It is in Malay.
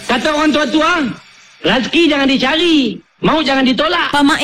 Kata orang tua-tua, rezeki jangan dicari, maut jangan ditolak.